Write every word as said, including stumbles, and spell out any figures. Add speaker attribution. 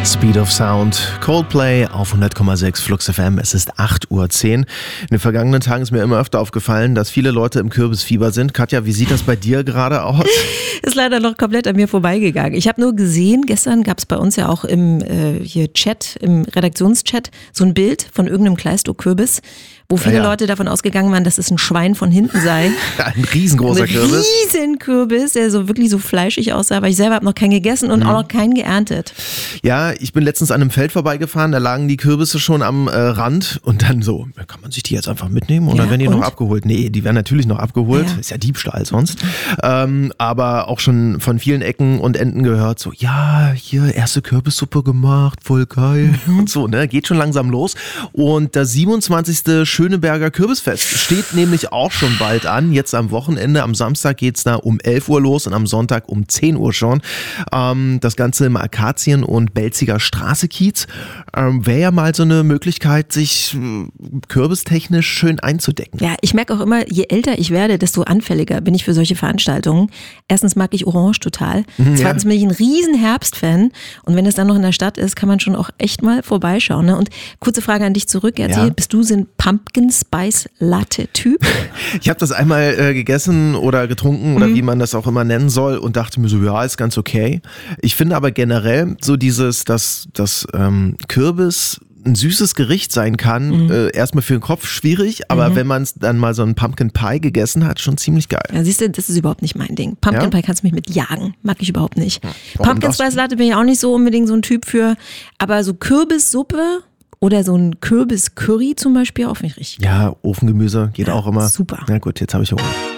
Speaker 1: Speed of Sound, Coldplay auf hundert Komma sechs Flux F M. Es ist acht Uhr zehn. In den vergangenen Tagen ist mir immer öfter aufgefallen, dass viele Leute im Kürbisfieber sind. Katja, wie sieht das bei dir gerade aus?
Speaker 2: Ist leider noch komplett an mir vorbeigegangen. Ich habe nur gesehen, gestern gab es bei uns ja auch im äh, hier Chat, im Redaktionschat, so ein Bild von irgendeinem Kleistow-Kürbis, wo viele
Speaker 1: ja, ja.
Speaker 2: Leute davon ausgegangen waren, dass es ein Schwein von hinten sei.
Speaker 1: Ein riesengroßer
Speaker 2: ein
Speaker 1: Kürbis.
Speaker 2: Ein riesen Kürbis, der so wirklich so fleischig aussah, aber ich selber habe noch keinen gegessen und mhm. auch noch keinen geerntet.
Speaker 1: Ja, ich bin letztens an einem Feld vorbeigefahren, da lagen die Kürbisse schon am äh, Rand und dann so, kann man sich die jetzt einfach mitnehmen oder
Speaker 2: ja,
Speaker 1: werden die
Speaker 2: und?
Speaker 1: noch abgeholt? Nee, die werden natürlich noch abgeholt, ja. Ist ja Diebstahl sonst. Ähm, aber auch schon von vielen Ecken und Enden gehört, so, ja, hier erste Kürbissuppe gemacht, voll geil mhm. und so, ne, geht schon langsam los. Und das siebenundzwanzigste Schöneberger Kürbisfest steht nämlich auch schon bald an, jetzt am Wochenende, am Samstag geht's da um elf Uhr los und am Sonntag um zehn Uhr schon. Ähm, das Ganze im Akazien- und Belziger Straße-Kiez. Ähm, wäre ja mal so eine Möglichkeit, sich äh, kürbistechnisch schön einzudecken.
Speaker 2: Ja, ich merke auch immer, je älter ich werde, desto anfälliger bin ich für solche Veranstaltungen. Erstens mag ich Orange total. Mhm, Zweitens ja. bin ich ein riesen Herbstfan. Und wenn es dann noch in der Stadt ist, kann man schon auch echt mal vorbeischauen. Ne? Und kurze Frage an dich zurück, erzähl, ja. bist du so ein Pumpkin Spice Latte-Typ?
Speaker 1: Ich habe das einmal äh, gegessen oder getrunken oder mhm. wie man das auch immer nennen soll und dachte mir so, ja, ist ganz okay. Ich finde aber generell so dieses, dass das ähm, Kürbis ein süßes Gericht sein kann, mhm. äh, erstmal für den Kopf schwierig, aber mhm. wenn man dann mal so einen Pumpkin Pie gegessen hat, schon ziemlich geil.
Speaker 2: Ja, siehst du, das ist überhaupt nicht mein Ding. Pumpkin ja? Pie kannst du mich mit jagen, mag ich überhaupt nicht. Hm. Pumpkin Spice Latte bin ich auch nicht so unbedingt so ein Typ für, aber so Kürbissuppe oder so ein Kürbis-Curry zum Beispiel auch nicht richtig.
Speaker 1: Ja, Ofengemüse geht ja, auch immer.
Speaker 2: Super.
Speaker 1: Na gut, jetzt habe ich Hunger.